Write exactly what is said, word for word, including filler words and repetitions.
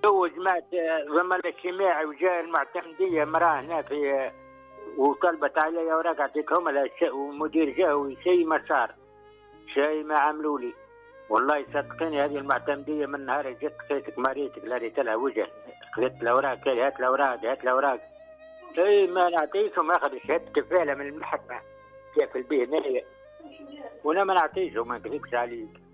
تو جمعت ضمن الاجتماعي وجاء المعتمديه مراه هنا في وطلبت علي اوراق اعطيتهم لها ومدير جاء وشيء ما صار، شيء ما عملوا لي. والله صدقني هذه المعتمديه من نهار جت خذيتك مريتك لا ريت لها وجه، خذت الاوراق هات الاوراق هات الاوراق اي ما نعطيتهم، اخذ شهاده كفاله من المحكمه كيف البيه ناية وانا ما نعطيتهم ما نكذبش عليك.